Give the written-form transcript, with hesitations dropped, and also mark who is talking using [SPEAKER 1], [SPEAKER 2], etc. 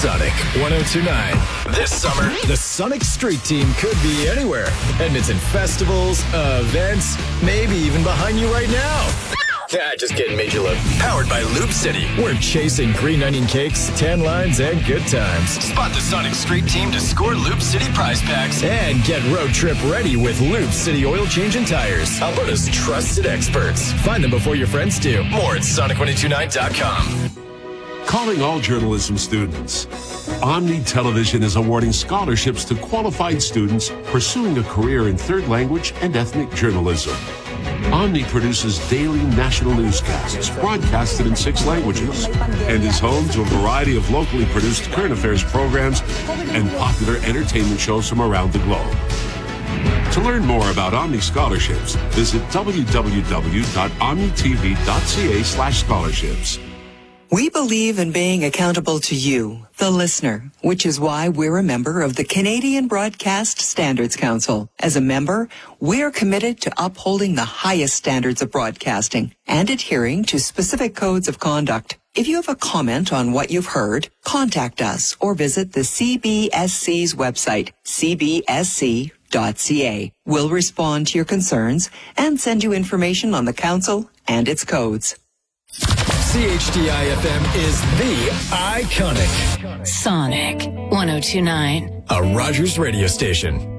[SPEAKER 1] Sonic 102.9. This summer, the Sonic Street Team could be anywhere. Edmonton festivals, events, maybe even behind you right now. Just kidding, Major Loop. Powered by Loop City. We're chasing green onion cakes, tan lines, and good times. Spot the Sonic Street Team to score Loop City prize packs. And get road trip ready with Loop City oil change and tires. Alberta's trusted experts. Find them before your friends do. More at Sonic1029.com.
[SPEAKER 2] Calling all journalism students. Omni Television is awarding scholarships to qualified students pursuing a career in third language and ethnic journalism. Omni produces daily national newscasts broadcasted in 6 languages and is home to a variety of locally produced current affairs programs and popular entertainment shows from around the globe. To learn more about Omni scholarships, visit www.omnitv.ca/scholarships.
[SPEAKER 3] We believe in being accountable to you, the listener, which is why we're a member of the Canadian Broadcast Standards Council. As a member, we're committed to upholding the highest standards of broadcasting and adhering to specific codes of conduct. If you have a comment on what you've heard, contact us or visit the CBSC's website, cbsc.ca. We'll respond to your concerns and send you information on the council and its codes.
[SPEAKER 1] CHDI-FM is the iconic
[SPEAKER 4] Sonic 102.9.
[SPEAKER 1] a Rogers radio station.